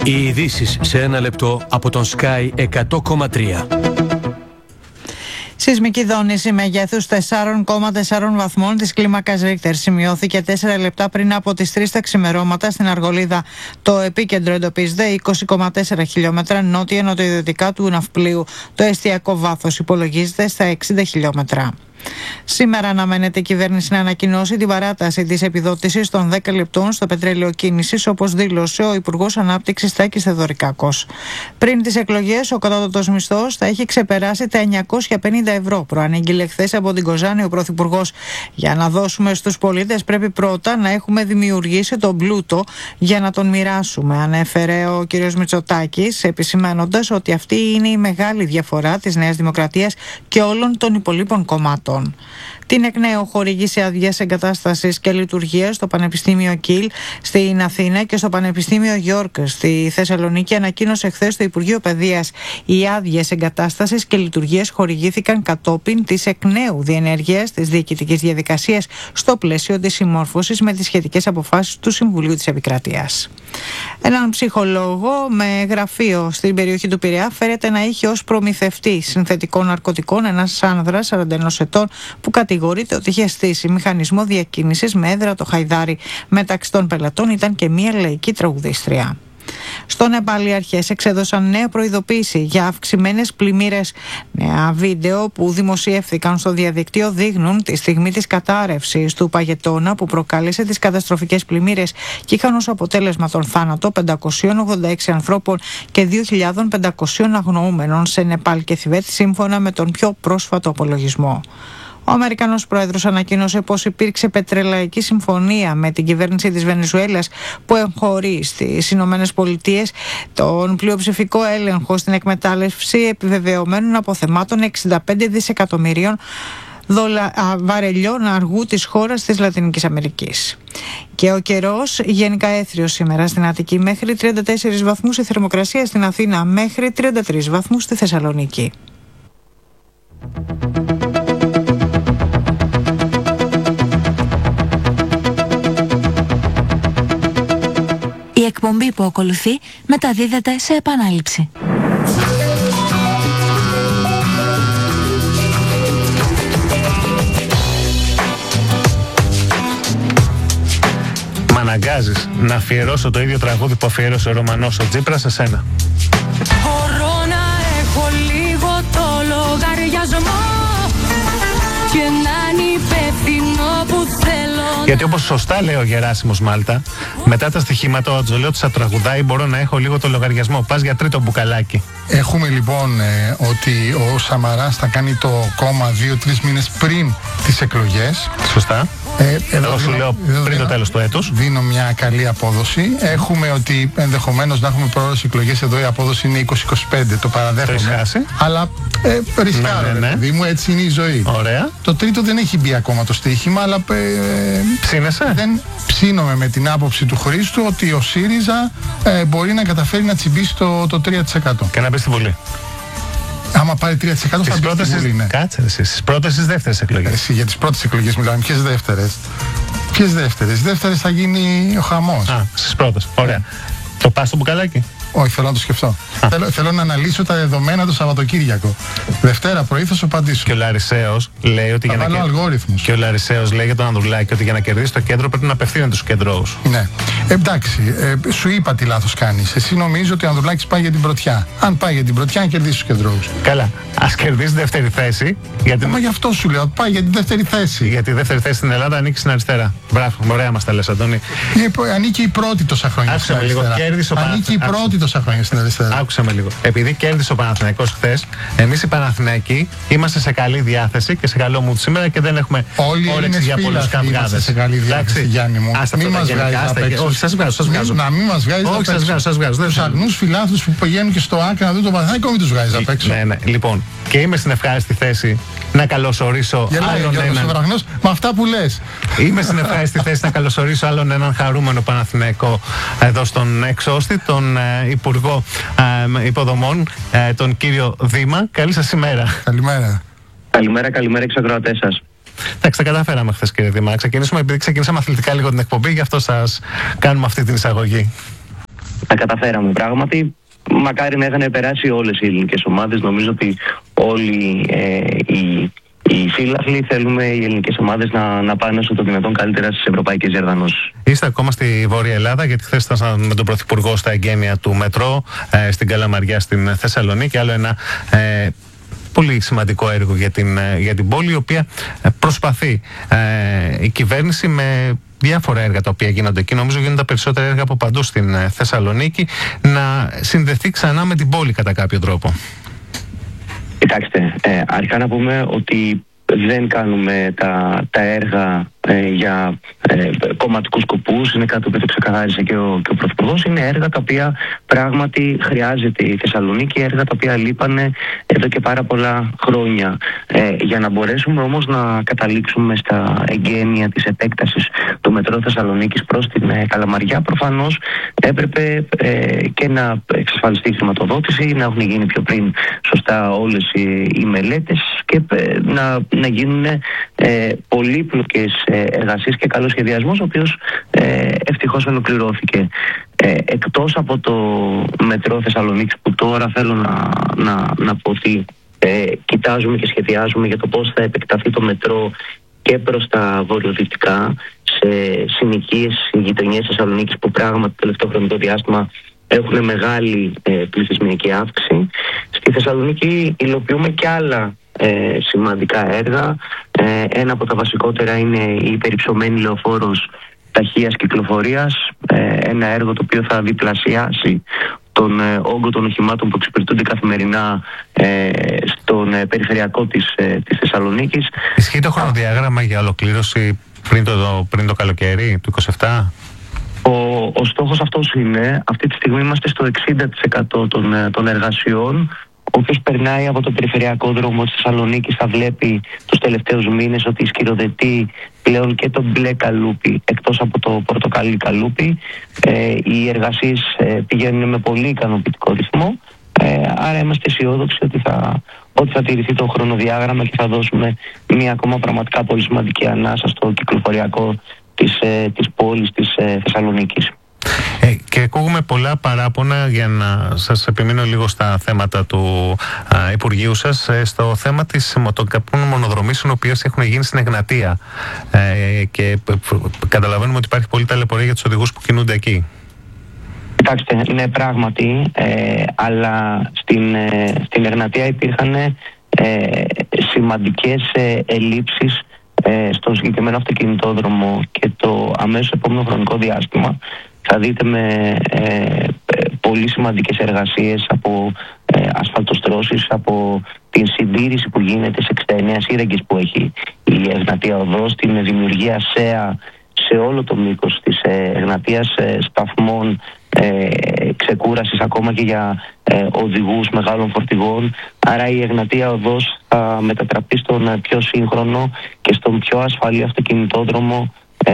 Οι ειδήσεις σε ένα λεπτό από τον Sky 100,3. Σεισμική δόνηση μεγέθους 4,4 βαθμών της κλίμακας Ρίχτερ σημειώθηκε 4 λεπτά πριν από τις 3 τα ξημερώματα στην Αργολίδα. Το επίκεντρο εντοπίζεται 20,4 χιλιόμετρα νότια-νοτιοδυτικά του ναυπλίου. Το εστιακό βάθος υπολογίζεται στα 60 χιλιόμετρα. Σήμερα αναμένεται η κυβέρνηση να ανακοινώσει την παράταση της επιδότησης των 10 λεπτών στο πετρέλαιο κίνησης, όπως δήλωσε ο Υπουργός Ανάπτυξης Τάκης Θεοδωρικάκος. Πριν τις εκλογές, ο κατώτατος μισθός θα έχει ξεπεράσει τα 950 ευρώ. Προανήγγειλε χθες από την Κοζάνη ο Πρωθυπουργός. Για να δώσουμε στους πολίτες, πρέπει πρώτα να έχουμε δημιουργήσει τον πλούτο για να τον μοιράσουμε, ανέφερε ο κ. Μητσοτάκης, επισημαίνοντας ότι αυτή είναι η μεγάλη διαφορά της Νέας Δημοκρατίας και όλων των υπολείπων κομμάτων. Την εκ νέου χορήγησε άδειες εγκατάστασης και λειτουργίας στο Πανεπιστήμιο Κιλ στην Αθήνα και στο Πανεπιστήμιο Γιόρκ στη Θεσσαλονίκη, ανακοίνωσε χθες το Υπουργείο Παιδείας. Οι άδειες εγκατάστασης και λειτουργίας χορηγήθηκαν κατόπιν της εκ νέου διενέργειας της διοικητικής διαδικασίας στο πλαίσιο της συμμόρφωσης με τις σχετικές αποφάσεις του Συμβουλίου της Επικρατείας. Έναν ψυχολόγο με γραφείο στην περιοχή του Πειραιά φέρεται να είχε ως προμηθευτή συνθετικών ναρκωτικών ένας άνδρας 41 ετών που κατηγορείται ότι είχε στήσει μηχανισμό διακίνησης με έδρα το Χαϊδάρι. Μεταξύ των πελατών ήταν και μία λαϊκή τραγουδίστρια. Στο Νεπάλ οι αρχές εξέδωσαν νέα προειδοποίηση για αυξημένες πλημμύρες. Νέα βίντεο που δημοσιεύθηκαν στο διαδικτύο δείχνουν τη στιγμή της κατάρρευσης του παγετώνα που προκάλεσε τις καταστροφικές πλημμύρες και είχαν ως αποτέλεσμα τον θάνατο 586 ανθρώπων και 2.500 αγνοούμενων σε Νεπάλ και Θιβέτ, σύμφωνα με τον πιο πρόσφατο απολογισμό. Ο Αμερικανός πρόεδρος ανακοίνωσε πως υπήρξε πετρελαϊκή συμφωνία με την κυβέρνηση της Βενεζουέλας που εγχωρεί στις Ηνωμένες Πολιτείες τον πλειοψηφικό έλεγχο στην εκμετάλλευση επιβεβαιωμένων αποθεμάτων 65 δισεκατομμυρίων βαρελιών αργού της χώρας της Λατινικής Αμερικής. Και ο καιρός γενικά έθριος σήμερα στην Αττική, μέχρι 34 βαθμούς η θερμοκρασία, στην Αθήνα μέχρι 33 βαθμούς στη Θεσσαλονίκη. Η εκπομπή που ακολουθεί μεταδίδεται σε επανάληψη. Μ' αναγκάζεις να αφιερώσω το ίδιο τραγούδι που αφιέρωσε ο Ρωμανός ο Τσίπρας σε σένα. Μπορώ να έχω λίγο το λογαριασμό και να είναι υπεύθυνο που θέλω. Γιατί όπως σωστά λέει ο Γεράσιμος Μάλτα, μετά τα στοιχήματα ο Ατζολιώτης θα τραγουδάει «Μπορώ να έχω λίγο το λογαριασμό». Πας για τρίτο μπουκαλάκι. Έχουμε λοιπόν ότι ο Σαμαράς θα κάνει το κόμμα 2-3 μήνες πριν τις εκλογές. Σωστά. Εδώ σου λέω πριν το τέλος του έτους. Δίνω μια καλή απόδοση. Έχουμε ότι ενδεχομένως να έχουμε πρόορες εκλογές. Εδώ η απόδοση είναι 20-25. Το παραδέχομαι. Αλλά ρισκάρω, παιδί μου, έτσι είναι η ζωή. Ωραία. Το τρίτο δεν έχει μπει ακόμα το στοίχημα, αλλά ψήνεσαι. Δεν ψήνομαι με την άποψη του Χρήστου ότι ο ΣΥΡΙΖΑ μπορεί να καταφέρει να τσιμπήσει το 3%. Και να μπει στη Βουλή. Άμα πάρει 3% θα μπει στη Βουλή, ναι. Κάτσε εσύ, στις πρώτες στις δεύτερες εκλογές. Εσύ για τις πρώτες εκλογές μιλάμε. Ποιες δεύτερες? Ποιες δεύτερες? Δεύτερες θα γίνει ο χαμός. Α, στις πρώτες. Ωραία. Το πας στο μπουκαλάκι? Όχι, θέλω να το σκεφτώ. Θέλω να αναλύσω τα δεδομένα το Σαββατοκύριακο. Δευτέρα πρωί θα σου απαντήσω. Και ο Λαρισαίος λέει ότι για να αλγόριθμους. Και ο Λαρισαίος λέει για τον Ανδρουλάκη ότι για να κερδίσει το κέντρο πρέπει να απευθύνεται στους κεντρώους. Ναι. Εντάξει, σου είπα τι λάθος κάνεις. Εσύ νομίζω ότι ο Ανδρουλάκης πάει για την πρωτιά. Αν πάει για την πρωτιά, να κερδίσει τους κεντρώους. Καλά. Ας κερδίσει δεύτερη θέση. Μα γι' αυτό σου λέω. Πάει για την δεύτερη θέση. Γιατί η δεύτερη θέση στην Ελλάδα ανήκει στην αριστερά. Μπράβο, ωραία μας τα λες, Αντώνη. Ανήκει η πρώτη τόσα χρόνια στην αριστερά. Ανήκει η πρώτη τόσα χρόνια στην αριστερά. Άκουσα με λίγο. Επειδή κέρδισε ο Παναθηναϊκός χθες, εμείς οι Παναθηναϊκοί είμαστε σε καλή διάθεση και σε καλό mood σήμερα και δεν έχουμε όρεξη για πολλούς καυγάδες. Σε καλή διάθεση, Γιάννη μου. Μην μας βγάζεις απ' έξω. Όχι, σας βγάζω. Να μην μας βγάζεις απ' έξω. Σας βγάζω. Τους αγνούς φιλάθλους που πηγαίνουν και στο άκρα να δουν τον Παναθηναϊκό, μην τους βγάζεις απ' έξω. Ναι. Λοιπόν, και είμαι στην ευχάριστη θέση να καλωσορίσω άλλον έναν. Με αυτά που λες. Είμαι στην ευχάριστη θέση να καλωσορίσω άλλον έναν χαρούμενο Παναθηναϊκό εδώ στον Εξώστη, τον Υπουργό Υποδομών, τον κύριο Δήμα. Καλή σας ημέρα. Καλημέρα. Καλημέρα εξ ακροατές σας. Εντάξει, τα καταφέραμε χθες, κύριε Δήμα. Ξεκινήσουμε επειδή ξεκινήσαμε αθλητικά λίγο την εκπομπή, γι' αυτό σας κάνουμε αυτή την εισαγωγή. τα καταφέραμε πράγματι. Μακάρι να είχαν περάσει όλες οι ελληνικές ομάδες. Νομίζω ότι όλοι οι φίλαθλοι θέλουμε οι ελληνικές ομάδες να πάνε όσο το δυνατόν καλύτερα στις ευρωπαϊκές διοργανώσεις. Είστε ακόμα στη Βόρεια Ελλάδα, γιατί χθες ήσασταν με τον Πρωθυπουργό στα εγγένεια του μετρό στην Καλαμαριά στην Θεσσαλονίκη. Άλλο ένα πολύ σημαντικό έργο για την πόλη, η οποία προσπαθεί η κυβέρνηση με διάφορα έργα τα οποία γίνονται εκεί. Νομίζω γίνονται περισσότερα έργα από παντού στην Θεσσαλονίκη, να συνδεθεί ξανά με την πόλη κατά κάποιο τρόπο. Κοιτάξτε, αρχικά να πούμε ότι δεν κάνουμε τα έργα για κομματικούς σκοπούς. Είναι κάτι που το ξεκαθάρισε και ο Πρωθυπουργός. Είναι έργα τα οποία πράγματι χρειάζεται η Θεσσαλονίκη, έργα τα οποία λείπανε εδώ και πάρα πολλά χρόνια. Για να μπορέσουμε όμως να καταλήξουμε στα εγγένεια της επέκτασης του μετρό Θεσσαλονίκης προς την Καλαμαριά, προφανώς έπρεπε και να εξασφαλιστεί η χρηματοδότηση, να έχουν γίνει πιο πριν σωστά όλες οι μελέτες και να γίνουν πολύπλοκες εργασίες και καλός σχεδιασμός, ο οποίος ευτυχώς ολοκληρώθηκε. Εκτός από το μετρό Θεσσαλονίκης, που τώρα θέλω να πω ότι κοιτάζουμε και σχεδιάζουμε για το πώς θα επεκταθεί το μετρό και προς τα βορειοδυτικά, σε συνοικίες γειτονιές Θεσσαλονίκης που πράγματι το τελευταίο χρονικό διάστημα έχουν μεγάλη πληθυσμιακή αύξηση. Στη Θεσσαλονίκη υλοποιούμε και άλλα σημαντικά έργα. Ένα από τα βασικότερα είναι η υπερυψωμένη λεωφόρος ταχείας κυκλοφορίας, ένα έργο το οποίο θα διπλασιάσει τον όγκο των οχημάτων που εξυπηρετούνται καθημερινά στον περιφερειακό της Θεσσαλονίκης. Ισχύει το χρονοδιάγραμμα για ολοκλήρωση πριν το καλοκαίρι του 2027? Ο στόχος αυτός είναι. Αυτή τη στιγμή είμαστε στο 60% των εργασιών. Όποιος περνάει από το περιφερειακό δρόμο της Θεσσαλονίκης θα βλέπει τους τελευταίους μήνες ότι σκυροδετεί πλέον και το μπλε καλούπι εκτός από το πορτοκαλί καλούπι. Οι εργασίες πηγαίνουν με πολύ ικανοποιητικό ρυθμό, άρα είμαστε αισιόδοξοι ότι θα τηρηθεί το χρονοδιάγραμμα και θα δώσουμε μια ακόμα πραγματικά πολύ σημαντική ανάσα στο κυκλοφοριακό της πόλης της Θεσσαλονίκης. Και ακούγουμε πολλά παράπονα, για να σας επιμείνω λίγο στα θέματα του Υπουργείου σας, στο θέμα των καπνών μονοδρομήσεων, οι οποίες έχουν γίνει στην Εγνατία, και καταλαβαίνουμε ότι υπάρχει πολύ ταλαιπωρία για τους οδηγούς που κινούνται εκεί. Κοιτάξτε, ναι, πράγματι, αλλά στην Εγνατία υπήρχαν σημαντικές ελλείψεις στον συγκεκριμένο αυτοκινητόδρομο, και το αμέσως επόμενο χρονικό διάστημα θα δείτε με πολύ σημαντικές εργασίες από ασφαλτοστρώσεις, από την συντήρηση που γίνεται σε 69 σύραγγες που έχει η Εγνατία Οδός, την δημιουργία ΣΕΑ σε όλο το μήκος της Εγνατίας, σταθμών ξεκούρασης ακόμα και για οδηγούς μεγάλων φορτηγών. Άρα η Εγνατία Οδός θα μετατραπεί στον πιο σύγχρονο και στον πιο ασφαλή αυτοκινητόδρομο,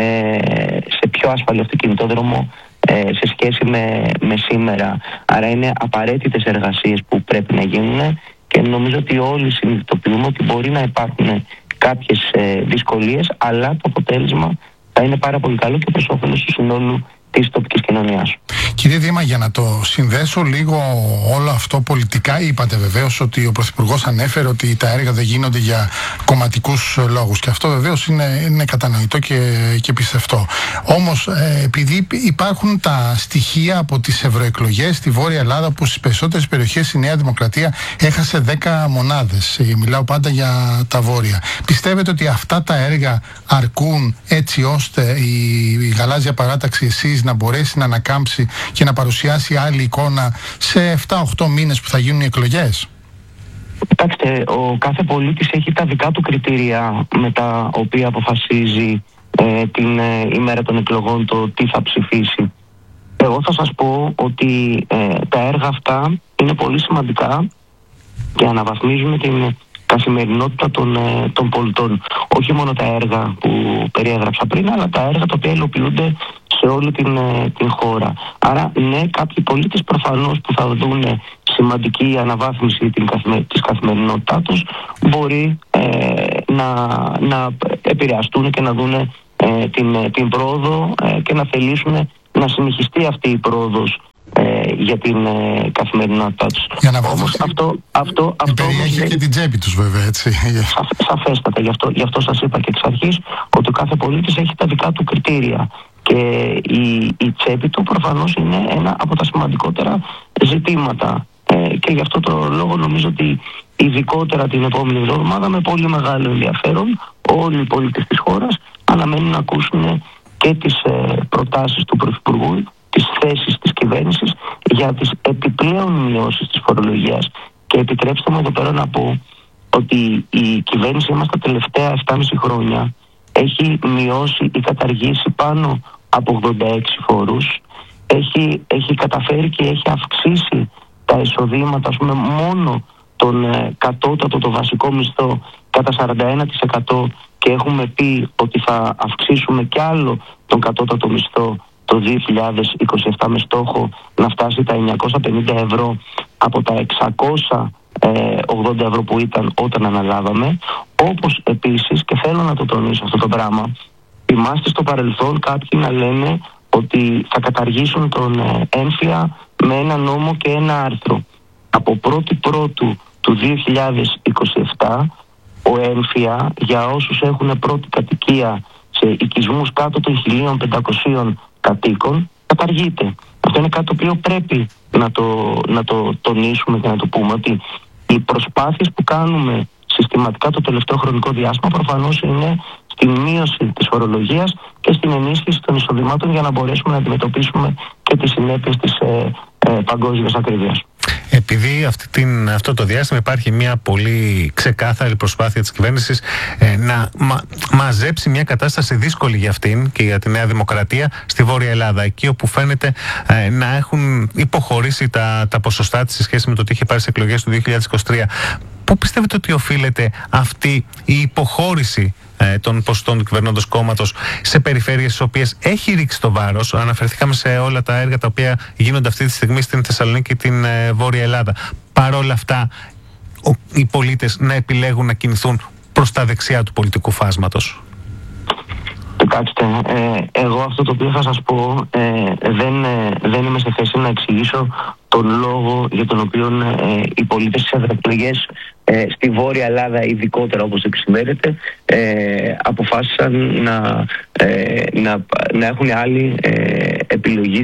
σε πιο ασφαλή αυτοκινητόδρομο σε σχέση με σήμερα. Άρα είναι απαραίτητες εργασίες που πρέπει να γίνουν, και νομίζω ότι όλοι συνειδητοποιούμε ότι μπορεί να υπάρχουν κάποιες δυσκολίες, αλλά το αποτέλεσμα θα είναι πάρα πολύ καλό και προς όφελος του συνόλου της τοπικής κοινωνίας. Κύριε Δήμα, για να το συνδέσω λίγο όλο αυτό πολιτικά, είπατε βεβαίως ότι ο Πρωθυπουργός ανέφερε ότι τα έργα δεν γίνονται για κομματικούς λόγους, και αυτό βεβαίως είναι κατανοητό και πιστευτό. Όμως επειδή υπάρχουν τα στοιχεία από τις ευρωεκλογές στη Βόρεια Ελλάδα, που στις περισσότερες περιοχές η Νέα Δημοκρατία έχασε 10 μονάδες, μιλάω πάντα για τα βόρεια, πιστεύετε ότι αυτά τα έργα αρκούν έτσι ώστε η γαλάζια παράταξη εσείς να μπορέσει να ανακάμψει και να παρουσιάσει άλλη εικόνα σε 7-8 μήνες που θα γίνουν οι εκλογές? Κοιτάξτε, ο κάθε πολίτης έχει τα δικά του κριτήρια με τα οποία αποφασίζει την ημέρα των εκλογών το τι θα ψηφίσει. Εγώ θα σας πω ότι τα έργα αυτά είναι πολύ σημαντικά και αναβαθμίζουν την καθημερινότητα των πολιτών. Όχι μόνο τα έργα που περιέγραψα πριν, αλλά τα έργα τα οποία υλοποιούνται σε όλη την χώρα. Άρα, ναι, κάποιοι πολίτες προφανώς που θα δουν σημαντική αναβάθμιση της καθημερινότητά τους μπορεί να επηρεαστούν και να δουν την πρόοδο και να θελήσουν να συνεχιστεί αυτή η πρόοδος για την καθημερινότητά τους. Για να όμως αυτό περιέχει και την τσέπη τους βέβαια, έτσι. Σαφέστατα, γι' αυτό σας είπα και εξ αρχής ότι ο κάθε πολίτης έχει τα δικά του κριτήρια και η τσέπη του προφανώς είναι ένα από τα σημαντικότερα ζητήματα και γι' αυτό το λόγο νομίζω ότι ειδικότερα την επόμενη εβδομάδα με πολύ μεγάλο ενδιαφέρον όλοι οι πολίτες της χώρας αναμένουν να ακούσουν και τις προτάσεις του Πρωθυπουργού, τις θέσεις της κυβέρνησης για τις επιπλέον μειώσεις της φορολογίας. Και επιτρέψτε μου εδώ πέρα να πω ότι η κυβέρνησή μας τα τελευταία 7,5 χρόνια έχει μειώσει ή καταργήσει πάνω από 86 φόρους, έχει καταφέρει και έχει αυξήσει τα εισοδήματα, ας πούμε, μόνο τον κατώτατο, το βασικό μισθό κατά 41% και έχουμε πει ότι θα αυξήσουμε κι άλλο τον κατώτατο μισθό το 2027 με στόχο να φτάσει τα 950 ευρώ από τα 680 ευρώ που ήταν όταν αναλάβαμε. Όπως επίσης, και θέλω να το τονίσω αυτό το πράγμα, θυμάστε στο παρελθόν κάποιοι να λένε ότι θα καταργήσουν τον έμφυα με ένα νόμο και ένα άρθρο. Από 1η Πρώτου του 2027 ο έμφυα για όσους έχουν πρώτη κατοικία σε οικισμούς κάτω των 1.500 κατοίκων καταργείται. Αυτό είναι κάτι το οποίο πρέπει να το τονίσουμε και να το πούμε, ότι οι προσπάθειες που κάνουμε συστηματικά το τελευταίο χρονικό διάστημα προφανώς είναι στη μείωση της φορολογίας και στην ενίσχυση των εισοδημάτων για να μπορέσουμε να αντιμετωπίσουμε και τις συνέπειες της παγκόσμιας ακρίβειας. Επειδή αυτό το διάστημα υπάρχει μια πολύ ξεκάθαρη προσπάθεια της κυβέρνησης να μαζέψει μια κατάσταση δύσκολη για αυτήν και για τη Νέα Δημοκρατία στη Βόρεια Ελλάδα, εκεί όπου φαίνεται να έχουν υποχωρήσει τα ποσοστά της σε σχέση με το τι είχε πάρει στις εκλογές του 2023. Πού πιστεύετε ότι οφείλεται αυτή η υποχώρηση των ποσοστών του κυβερνώντος κόμματος σε περιφέρειες στις οποίες έχει ρίξει το βάρος? Αναφερθήκαμε σε όλα τα έργα τα οποία γίνονται αυτή τη στιγμή στην Θεσσαλονίκη και την Βόρεια Ελλάδα. Παρ' όλα αυτά, οι πολίτες να επιλέγουν να κινηθούν προς τα δεξιά του πολιτικού φάσματος. Κοιτάξτε, εγώ αυτό το οποίο θα σας πω δεν είμαι σε θέση να εξηγήσω τον λόγο για τον οποίο οι πολίτες στις ευρωεκλογές στη Βόρεια Ελλάδα, ειδικότερα όπως επισημαίνεται, αποφάσισαν να έχουν άλλη επιλογή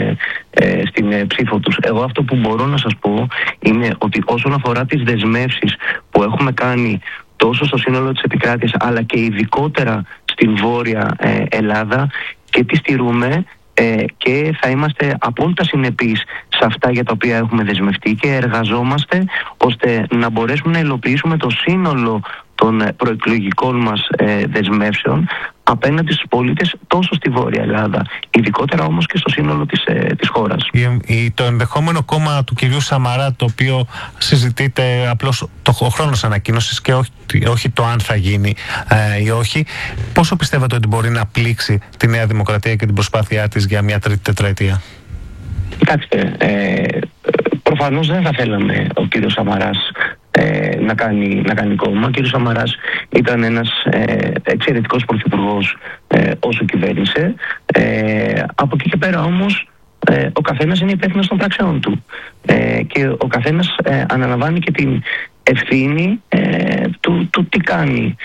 στην ψήφο τους. Εγώ αυτό που μπορώ να σας πω είναι ότι όσον αφορά τις δεσμεύσεις που έχουμε κάνει τόσο στο σύνολο της επικράτειας αλλά και ειδικότερα στην Βόρεια Ελλάδα, και τις στηρούμε και θα είμαστε απόλυτα συνεπείς σε αυτά για τα οποία έχουμε δεσμευτεί και εργαζόμαστε ώστε να μπορέσουμε να υλοποιήσουμε το σύνολο των προεκλογικών μας δεσμεύσεων απέναντι στους πολίτες τόσο στη Βόρεια Ελλάδα, ειδικότερα όμως και στο σύνολο της χώρας. Το ενδεχόμενο κόμμα του κυρίου Σαμαρά, το οποίο συζητείται απλώς ο χρόνος ανακοίνωσης και όχι το αν θα γίνει ή όχι, πόσο πιστεύετε ότι μπορεί να πλήξει τη Νέα Δημοκρατία και την προσπάθειά της για μια τρίτη τετραετία? Κοιτάξτε, προφανώς δεν θα θέλαμε ο κύριος Σαμαράς να κάνει κόμμα. Ο κύριος Σαμαράς ήταν ένας εξαιρετικός πρωθυπουργός όσο κυβέρνησε. Από εκεί και πέρα όμως ο καθένας είναι υπεύθυνος των πράξεών του και ο καθένας αναλαμβάνει και την ευθύνη του τι κάνει.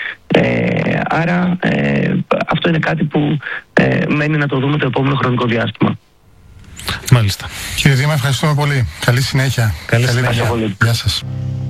Άρα αυτό είναι κάτι που μένει να το δούμε το επόμενο χρονικό διάστημα. Μάλιστα. Κύριε Δήμα, ευχαριστούμε πολύ. Καλή συνέχεια. Καλή συνέχεια. Γεια σας.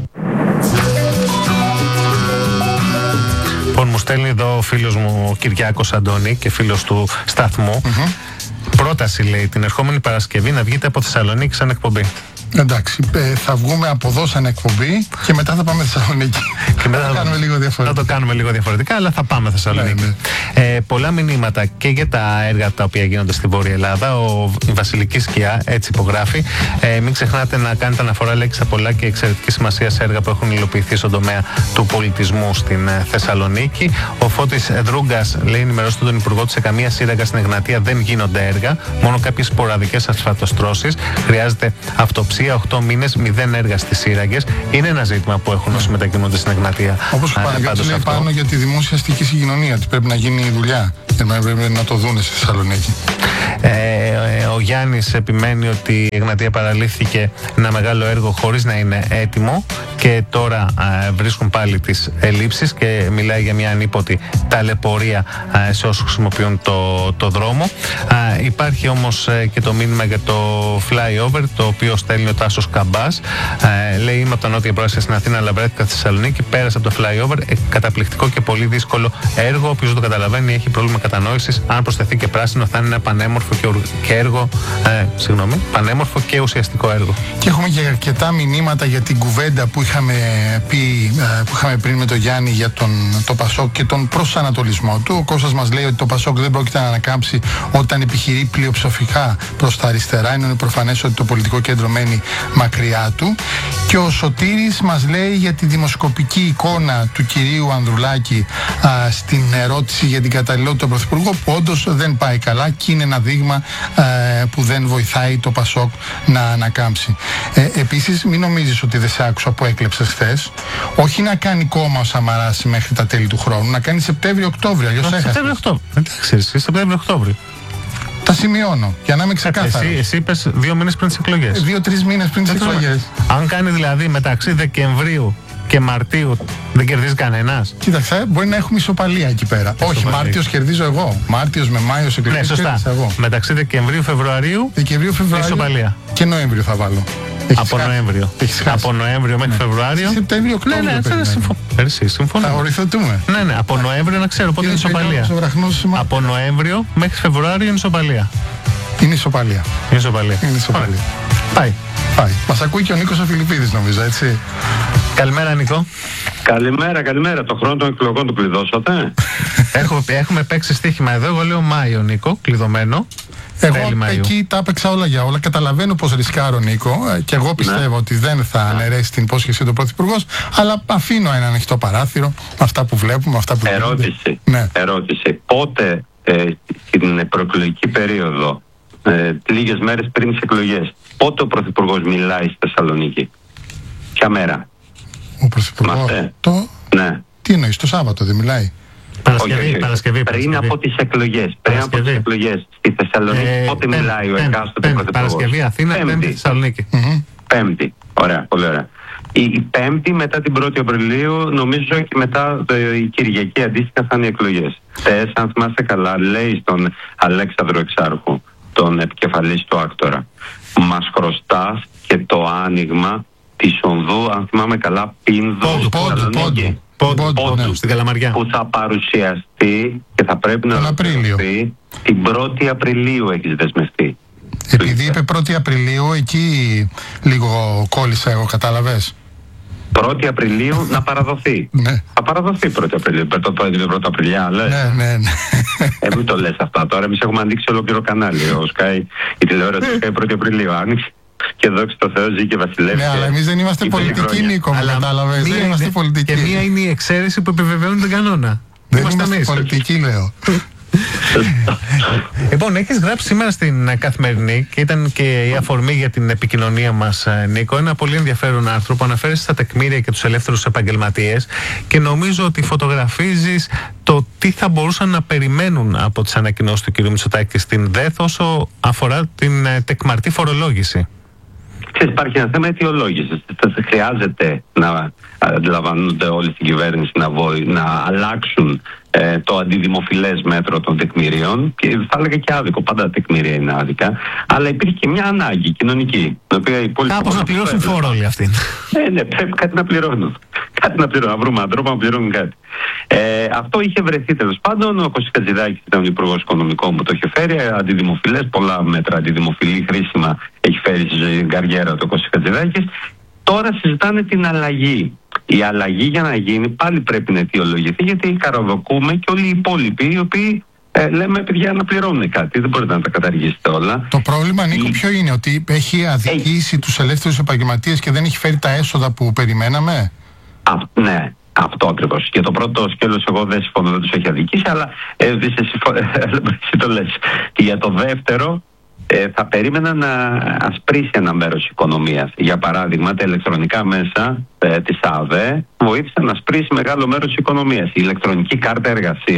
Λοιπόν, μου στέλνει εδώ ο φίλος μου ο Κυριάκος Αντώνη και φίλος του σταθμού. Πρόταση, λέει, την ερχόμενη Παρασκευή να βγείτε από Θεσσαλονίκη σαν εκπομπή. Εντάξει, θα βγούμε από εδώ σαν εκπομπή και μετά θα πάμε Θεσσαλονίκη. Και μετά θα το κάνουμε λίγο διαφορετικά, αλλά θα πάμε Θεσσαλονίκη. Πολλά μηνύματα και για τα έργα τα οποία γίνονται στη Βόρεια Ελλάδα. Η Βασιλική Σκιά έτσι υπογράφει. Μην ξεχνάτε να κάνετε αναφορά, λέξα πολλά και εξαιρετική σημασία σε έργα που έχουν υλοποιηθεί στον τομέα του πολιτισμού στην Θεσσαλονίκη. Ο Φώτης Δρούγκας λέει: ενημερώστε τον Υπουργό ότι σε καμία σύραγγα στην Εγνατία δεν γίνονται έργα, μόνο κάποιες σποραδικές ασφαλτοστρώσεις. Χρειάζεται αυτοψία. 8 μήνες, 0 έργα στις σύραγγες. Είναι ένα ζήτημα που έχουν όσοι μετακινούνται στην Εγνατία. Όπως ο Παναγιώτης λέει πάνω για τη δημόσια αστική συγκοινωνία, ότι πρέπει να γίνει η δουλειά. Πρέπει να το δούνε στη Θεσσαλονίκη. Ο Γιάννης επιμένει ότι η Εγνατία παραλήφθηκε ένα μεγάλο έργο χωρίς να είναι έτοιμο και τώρα βρίσκουν πάλι τις ελλείψεις και μιλάει για μια ανίποτη ταλαιπωρία σε όσους χρησιμοποιούν το δρόμο. Υπάρχει όμως και το μήνυμα για το flyover, το οποίο στέλνει ο Τάσος Καμπάς. Λέει: είμαι από τα νότια πρόασια στην Αθήνα, αλλά βρέθηκα στη Θεσσαλονίκη, πέρασα από το flyover, καταπληκτικό και πολύ δύσκολο έργο. Όποιος δεν το καταλαβαίνει έχει πρόβλημα κατανόησης. Αν προσθεθεί και πράσινο θα είναι ένα πανέμορφο πανέμορφο και ουσιαστικό έργο. Και έχουμε και αρκετά μηνύματα για την κουβέντα που είχαμε πει, που είχαμε πριν με τον Γιάννη για το Πασόκ και τον προσανατολισμό του. Ο Κώστας μας λέει ότι το Πασόκ δεν πρόκειται να ανακάμψει όταν επιχειρεί πλειοψηφικά προς τα αριστερά, ενώ είναι προφανές ότι το πολιτικό κέντρο μένει μακριά του. Και ο Σωτήρης μας λέει για τη δημοσκοπική εικόνα του κυρίου Ανδρουλάκη στην ερώτηση για την καταλληλότητα του Πρωθυπουργού, που όντως δεν πάει καλά και είναι ένα δείγμα που δεν βοηθάει το Πασόκ να ανακάμψει. Επίσης, μην νομίζεις ότι δεν σε άκουσα που έκλεψες χθες. Όχι να κάνει κόμμα ο Σαμαράς μέχρι τα τέλη του χρόνου, να κάνει Σεπτέμβριο-Οκτώβριο. Αλλιώς έχασες. Σεπτέμβριο-Οκτώβριο. Εντάξει, Σεπτέμβριο-Οκτώβριο. Τα σημειώνω για να είμαι ξεκάθαρο. Εσύ είπες 2 μήνες πριν τις εκλογές. 2-3 μήνες πριν τις εκλογές. Αν κάνει δηλαδή μεταξύ Δεκεμβρίου και Μαρτίου, δεν κερδίζει κανένας. Κοίταξε, μπορεί να έχουμε ισοπαλία εκεί πέρα. Όχι, Μάρτιος κερδίζω εγώ. Μάρτιος με Μάιος εκλογές. Ναι, σωστά. Εγώ. Μεταξύ Δεκεμβρίου-Φεβρουαρίου. Ισοπαλία. Και Νοέμβριο θα βάλω. Από Νοέμβριο μέχρι Φεβρουάριο. Σεπτέμβριο-Οκτώβριο. Ναι, συμφωνώ. Θα οριθωτούμε. Ναι, από Νοέμβριο να ξέρω πότε είναι ισοπαλία. Από Νοέμβριο μέχρι Φεβρουάριο είναι ισοπαλία. Είναι ισοπαλία. Πάει. Μας ακούει και ο Νίκος ο Φιλιππίδης, νομίζω, έτσι. Καλημέρα, Νίκο. Καλημέρα. Το χρόνο των εκλογών του κλειδώσατε. Έχουμε παίξει στοίχημα εδώ. Εγώ λέω Μάιο, Νίκο, κλειδωμένο. Εγώ εκεί τα έπαιξα όλα για όλα. Καταλαβαίνω πως ρισκάρω, Νίκο, και εγώ πιστεύω ότι δεν θα αναιρέσει την υπόσχεση του Πρωθυπουργός, αλλά αφήνω ένα ανοιχτό παράθυρο. Αυτά που βλέπουμε, αυτά που Ερώτηση. Πότε στην προεκλογική περίοδο, λίγες μέρες πριν τις εκλογές, πότε ο Πρωθυπουργός μιλάει στη Θεσσαλονίκη? Ποια μέρα? Ο Πρωθυπουργός? Ναι. Τι εννοείς, το Σάββατο δεν μιλάει? Παρασκευή. Πριν από τις εκλογές. Στη Θεσσαλονίκη, πότε μιλάει ο εκάστοτε Πρωθυπουργός? Παρασκευή Αθήνα, Πέμπτη Θεσσαλονίκη. Πέμπτη. Ωραία, πολύ ωραία. Η Πέμπτη μετά την 1η Απριλίου, νομίζω και μετά η Κυριακή αντίστοιχα θα είναι οι εκλογές. Χθες, αν θυμάστε καλά, λέει στον Αλέξανδρο Εξάρχου, τον επικεφαλής του Άκτορα, μας χρωστάς και το άνοιγμα της ονδού, αν θυμάμαι καλά, Πίνδου Πόντου, στην Καλαμαριά, που θα παρουσιαστεί και θα πρέπει να ολοκληρωθεί την 1η Απριλίου. Έχεις δεσμευτεί. Επειδή είπε 1η Απριλίου, εκεί λίγο κόλλησα εγώ, κατάλαβες. 1η Απριλίου να παραδοθεί. Ναι. Θα παραδοθεί 1η Απριλίου. Το 1η Απριλιά, λες. Ναι. Μην το λες αυτά τώρα. Εμείς έχουμε ανοίξει ολόκληρο κανάλι. Η τηλεόραση Sky 1η Απριλίου άνοιξε. Και δόξα τω Θεώ, ζει και βασιλεύει. Ναι, αλλά εμείς δεν είμαστε πολιτικοί, Νίκο, κατάλαβες. Δεν είμαστε πολιτικοί. Και μία είναι η εξαίρεση που επιβεβαιώνει τον κανόνα. Δεν είμαστε πολιτικοί, λέω. Λοιπόν, έχεις γράψει σήμερα στην Καθημερινή και ήταν και η αφορμή για την επικοινωνία μας, Νίκο, ένα πολύ ενδιαφέρον άρθρο που αναφέρεσαι στα τεκμήρια και τους ελεύθερους επαγγελματίες και νομίζω ότι φωτογραφίζεις το τι θα μπορούσαν να περιμένουν από τις ανακοινώσεις του κ. Μητσοτάκη στην ΔΕΘ όσο αφορά την τεκμαρτή φορολόγηση. Ξέρεις, υπάρχει ένα θέμα αιτιολόγησης. Χρειάζεται να αντιλαμβάνονται όλοι στην κυβέρνηση να αλλάξουν το αντιδημοφιλές μέτρο των τεκμηρίων, και θα έλεγα και άδικο, πάντα τα τεκμήρια είναι άδικα, αλλά υπήρχε και μια ανάγκη κοινωνική. Κάπως να πληρώσουν φόρο όλοι αυτοί. Ναι, πρέπει κάτι να πληρώνουν. Να βρούμε έναν τρόπο να πληρώνουν κάτι. Αυτό είχε βρεθεί τέλος πάντων. Ο Κώστας Χατζηδάκης ήταν ο Υπουργός Οικονομικών που το είχε φέρει. Αντιδημοφιλές, πολλά μέτρα αντιδημοφιλή χρήσιμα έχει φέρει στην καριέρα του ο Κώστας Χατζηδάκης. Τώρα συζητάνε την αλλαγή. Η αλλαγή για να γίνει πάλι πρέπει να αιτιολογηθεί, γιατί καροδοκούμε και όλοι οι υπόλοιποι οι οποίοι λέμε παιδιά να πληρώνουν κάτι. Δεν μπορείτε να τα καταργήσετε όλα. Το πρόβλημα, Νίκο, ποιο είναι? Ότι έχει αδικήσει τους ελεύθερους επαγγελματίες και δεν έχει φέρει τα έσοδα που περιμέναμε. Ναι. Αυτό ακριβώς. Και το πρώτο σκέλος εγώ δεν συμφωνώ, δεν τους έχει αδικήσει, αλλά εσύ το λες. Και για το δεύτερο, θα περίμενα να ασπρίσει ένα μέρος της οικονομίας. Για παράδειγμα, τα ηλεκτρονικά μέσα της ΑΔΕ βοήθησαν να ασπρίσει μεγάλο μέρος της οικονομίας. Η ηλεκτρονική κάρτα εργασίας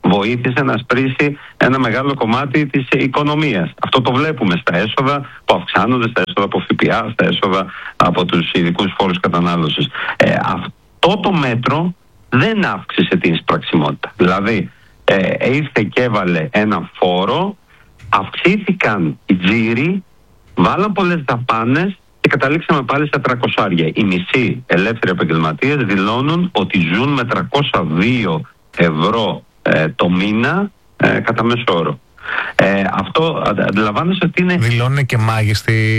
βοήθησε να σπρίσει ένα μεγάλο κομμάτι της οικονομίας. Αυτό το βλέπουμε στα έσοδα που αυξάνονται, στα έσοδα από ΦΠΑ, στα έσοδα από τους ειδικούς φόρους κατανάλωσης. Αυτό το μέτρο δεν αύξησε την εισπραξιμότητα. Δηλαδή ήρθε και έβαλε ένα φόρο, αυξήθηκαν οι τζίροι, βάλαν πολλές δαπάνες και καταλήξαμε πάλι στα 300. Οι μισοί ελεύθεροι επαγγελματίες δηλώνουν ότι ζουν με 302 ευρώ το μήνα κατά μέσο όρο. Αυτό αντιλαμβάνεσαι ότι είναι... Δηλώνουν και μάγοι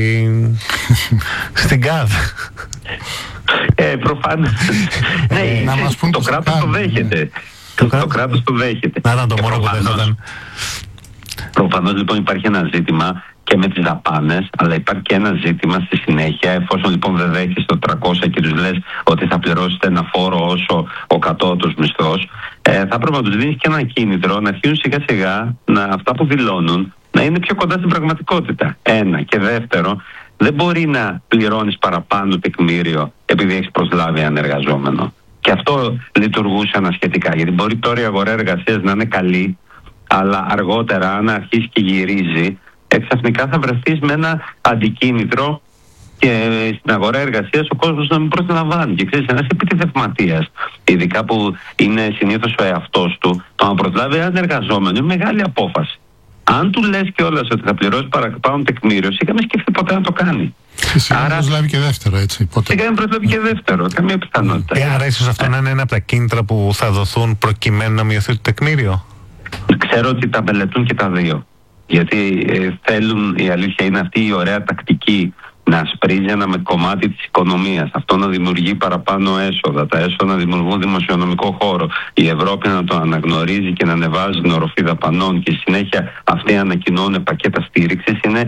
στην ΚΑΔ. Προφανώς. Να μας πούν το κράτος το δέχεται. Το κράτος το δέχεται. Να ήταν το μόνο που δέχονταν. Προφανώς λοιπόν υπάρχει ένα ζήτημα και με τις δαπάνες, αλλά υπάρχει και ένα ζήτημα στη συνέχεια. Εφόσον λοιπόν δεν δέχεσαι το 300 και τους λες ότι θα πληρώσετε ένα φόρο όσο ο κατώτατος μισθός, θα πρέπει να τους δίνεις και ένα κίνητρο να αρχίσουν σιγά σιγά αυτά που δηλώνουν να είναι πιο κοντά στην πραγματικότητα. Ένα. Και δεύτερο, δεν μπορεί να πληρώνεις παραπάνω τεκμήριο επειδή έχεις προσλάβει έναν εργαζόμενο. Και αυτό λειτουργούσε ανασχετικά. Γιατί μπορεί τώρα η αγορά εργασίας να είναι καλή, αλλά αργότερα, αν αρχίσει και γυρίζει, ξαφνικά θα βρεθείς με ένα αντικίνητρο και στην αγορά εργασίας ο κόσμος να μην προσλαμβάνει. Και ξέρεις, ένας επιτιδευματίας, ειδικά που είναι συνήθως ο εαυτός του, το να προσλάβει έναν εργαζόμενο είναι μεγάλη απόφαση. Αν του λες κιόλας ότι θα πληρώσει παραπάνω τεκμήριο, σιγά μην σκεφτεί ποτέ να το κάνει. Σιγά μην προσλάβει και δεύτερο, έτσι. Σιγά μην προσλάβει και δεύτερο, καμία πιθανότητα. Άρα ίσως αυτό να είναι ένα από τα κίνητρα που θα δοθούν προκειμένου να μειωθεί το τεκμήριο. Ξέρω ότι τα μελετούν και τα δύο. Γιατί θέλουν, η αλήθεια είναι αυτή η ωραία τακτική, να σπρίζει ένα με κομμάτι της οικονομίας. Αυτό να δημιουργεί παραπάνω έσοδα, τα έσοδα να δημιουργούν δημοσιονομικό χώρο. Η Ευρώπη να το αναγνωρίζει και να ανεβάζει την οροφή δαπανών και συνέχεια αυτοί ανακοινώνουν πακέτα στήριξης. Είναι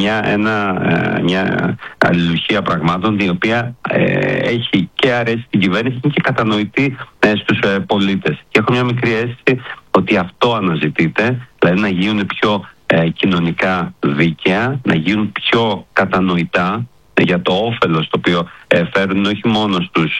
μια αλληλουχία πραγμάτων η οποία έχει και αρέσει στην κυβέρνηση και κατανοητή στους πολίτες. Και έχω μια μικρή αίσθηση ότι αυτό αναζητείται, δηλαδή να γίνουν πιο κοινωνικά δίκαια, να γίνουν πιο κατανοητά για το όφελος το οποίο φέρουν όχι μόνο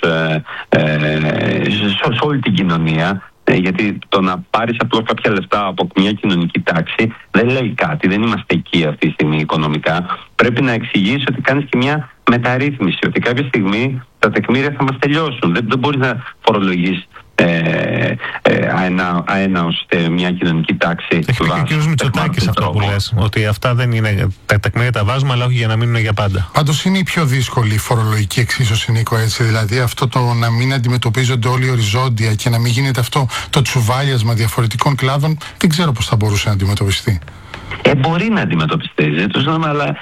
σε όλη την κοινωνία, γιατί το να πάρεις απλώς κάποια λεφτά από μια κοινωνική τάξη δεν λέει κάτι, δεν είμαστε εκεί αυτή τη στιγμή οικονομικά. Πρέπει να εξηγήσεις ότι κάνεις και μια μεταρρύθμιση, ότι κάποια στιγμή τα τεκμήρια θα μας τελειώσουν. Δεν μπορείς να φορολογείς αέναος μια κοινωνική τάξη. Έχει πει και ο κ. Μητσοτάκης αυτό που λες, ότι αυτά δεν είναι, τα τεκμήρια τα βάζουμε, αλλά όχι για να μείνουν για πάντα. Πάντως είναι η πιο δύσκολη φορολογική εξίσωση, Νίκο, έτσι. Δηλαδή αυτό το να μην αντιμετωπίζονται όλοι οριζόντια και να μην γίνεται αυτό το τσουβάλιασμα διαφορετικών κλάδων, δεν ξέρω πώς θα μπορούσε να αντιμετωπιστεί. Μπορεί να αντιμετωπιστεί, αλλά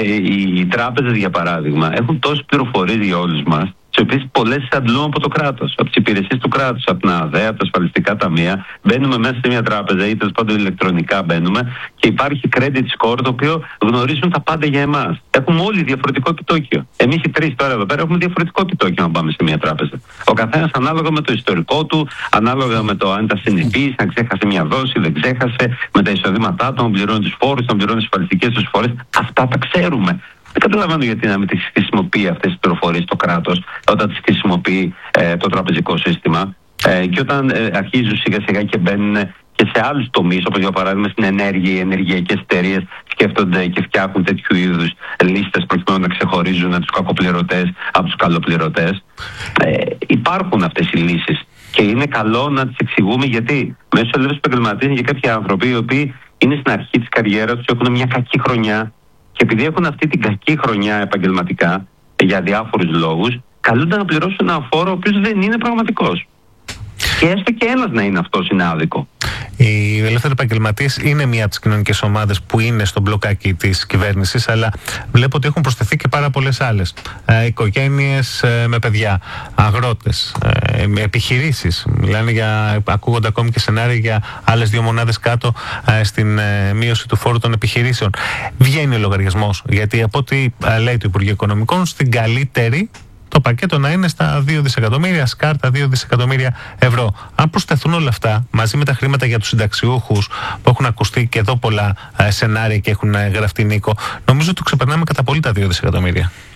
οι τράπεζες, για παράδειγμα, έχουν τόσες πληροφορίες για όλους μας, τις οποίες πολλές αντλούν από το κράτος, από τις υπηρεσίες του κράτους, από την ΑΔΕ, από τα ασφαλιστικά ταμεία. Μπαίνουμε μέσα σε μια τράπεζα ή τέλος πάντων ηλεκτρονικά μπαίνουμε και υπάρχει credit score το οποίο γνωρίζουν τα πάντα για εμάς. Έχουμε όλοι διαφορετικό επιτόκιο. Εμείς οι τρεις τώρα εδώ πέρα έχουμε διαφορετικό επιτόκιο να πάμε σε μια τράπεζα. Ο καθένας ανάλογα με το ιστορικό του, ανάλογα με το αν ήταν συνεπής, αν ξέχασε μια δόση, δεν ξέχασε, με τα εισοδήματά του, αν πληρώνει τους φόρους, αν πληρώνει τις ασφαλιστικές τους φορές. Αυτά τα ξέρουμε. Δεν καταλαβαίνω γιατί να μην τις χρησιμοποιεί αυτές τις πληροφορίες το κράτος όταν τις χρησιμοποιεί το τραπεζικό σύστημα και όταν αρχίζουν σιγά σιγά και μπαίνουν και σε άλλους τομείς, όπως για παράδειγμα στην ενέργεια, οι ενεργειακές εταιρείες σκέφτονται και φτιάχνουν τέτοιου είδους λίστες προκειμένου να ξεχωρίζουν τους κακοπληρωτές από τους καλοπληρωτές. Υπάρχουν αυτές οι λύσεις και είναι καλό να τις εξηγούμε, γιατί μέσω ελεύθερου επαγγελματίες είναι και κάποιοι άνθρωποι οι οποίοι είναι στην αρχή της καριέρας τους, έχουν μια κακή χρονιά. Και επειδή έχουν αυτή την κακή χρονιά επαγγελματικά, για διάφορους λόγους, καλούνται να πληρώσουν ένα φόρο ο οποίος δεν είναι πραγματικός. Και έστω και ένας να είναι αυτός, είναι άδικο. Οι ελεύθεροι επαγγελματίες είναι μία από τις κοινωνικές ομάδες που είναι στο μπλοκάκι της κυβέρνησης, αλλά βλέπω ότι έχουν προσθεθεί και πάρα πολλές άλλες. Οικογένειες με παιδιά, αγρότες, επιχειρήσεις. Μιλάνε ακούγονται ακόμη και σενάρια για άλλες 2 μονάδες κάτω στην μείωση του φόρου των επιχειρήσεων. Βγαίνει ο λογαριασμός, γιατί από ό,τι λέει το Υπουργείο Οικονομικών, στην καλύτερη το πακέτο να είναι στα 2 δισεκατομμύρια, σκάρτα 2 δισεκατομμύρια ευρώ. Αν προσθεθούν όλα αυτά μαζί με τα χρήματα για τους συνταξιούχους που έχουν ακουστεί και εδώ πολλά σενάρια και έχουν γραφτεί, Νίκο, νομίζω ότι ξεπερνάμε κατά πολύ τα 2 δισεκατομμύρια.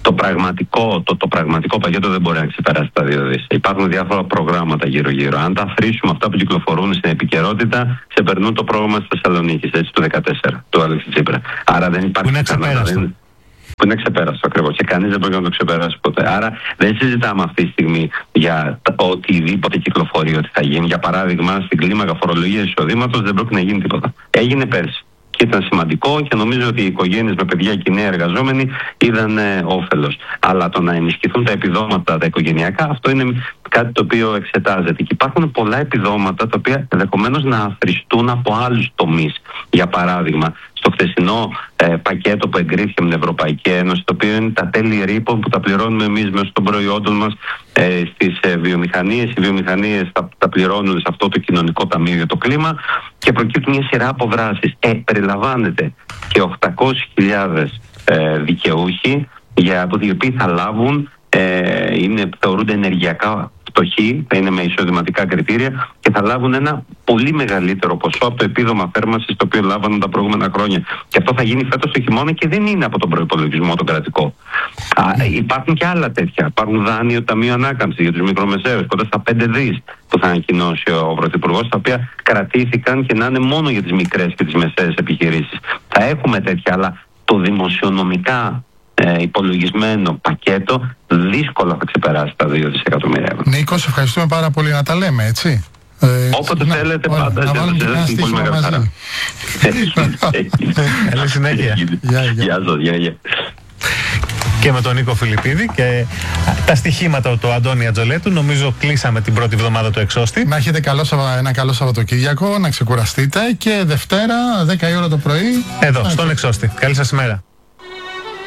το πραγματικό πακέτο δεν μπορεί να ξεπεράσει τα 2 δις. Υπάρχουν διάφορα προγράμματα γύρω-γύρω. Αν τα αφρίσουμε αυτά που κυκλοφορούν στην επικαιρότητα, ξεπερνούν το πρόγραμμα της Θεσσαλονίκης, έτσι, του 2014, του Αλέξη Τσίπρα. Άρα δεν υπάρχει που είναι ξεπέραστο ακριβώς και κανείς δεν μπορεί να το ξεπεράσει ποτέ. Άρα δεν συζητάμε αυτή τη στιγμή για οτιδήποτε κυκλοφορεί ότι θα γίνει. Για παράδειγμα, στην κλίμακα φορολογίας εισοδήματος δεν πρόκειται να γίνει τίποτα. Έγινε πέρσι. Και ήταν σημαντικό και νομίζω ότι οι οικογένειες με παιδιά και οι νέοι εργαζόμενοι είδαν όφελος. Αλλά το να ενισχυθούν τα επιδόματα τα οικογενειακά, αυτό είναι κάτι το οποίο εξετάζεται. Και υπάρχουν πολλά επιδόματα τα οποία ενδεχομένως να αφριστούν από άλλους τομείς. Για παράδειγμα, στο χθεσινό πακέτο που εγκρίθηκε με την Ευρωπαϊκή Ένωση, το οποίο είναι τα τέλη ρήπων που τα πληρώνουμε εμείς μέσω των προϊόντων μας στις βιομηχανίες. Οι βιομηχανίες τα πληρώνουν σε αυτό το κοινωνικό ταμείο για το κλίμα και προκύπτουν μια σειρά από δράσεις. Περιλαμβάνεται και 800.000 δικαιούχοι οι οποίοι θα λάβουν, θεωρούνται ενεργειακά φτωχοί, θα είναι με εισοδηματικά κριτήρια και θα λάβουν ένα πολύ μεγαλύτερο ποσό από το επίδομα θέρμανσης το οποίο λάβανε τα προηγούμενα χρόνια. Και αυτό θα γίνει φέτος το χειμώνα και δεν είναι από τον προϋπολογισμό τον κρατικό. Υπάρχουν και άλλα τέτοια. Υπάρχουν δάνειο του Ταμείου Ανάκαμψης για τους μικρομεσαίους, κοντά στα 5 δις που θα ανακοινώσει ο Πρωθυπουργός, τα οποία κρατήθηκαν και να είναι μόνο για τις μικρές και τις μεσαίες επιχειρήσεις. Θα έχουμε τέτοια, αλλά το δημοσιονομικά υπολογισμένο πακέτο δύσκολα θα ξεπεράσει τα 2 δισεκατομμύρια ευρώ. Νίκο, ευχαριστούμε πάρα πολύ, να τα λέμε, έτσι. Όποτε θέλετε, πάντα να βάλουμε και ένα στοίχημα μαζί. Καλή συνέχεια. Γεια σας. Και με τον Νίκο Φιλιππίδη και τα στοιχήματα του Αντώνη Ατζολέτου, νομίζω κλείσαμε την πρώτη εβδομάδα του Εξώστη. Να έχετε ένα καλό Σαββατοκύριακο, να ξεκουραστείτε και Δευτέρα 10 η ώρα το πρωί εδώ, στον Εξώστη. Καλή σας ημέρα.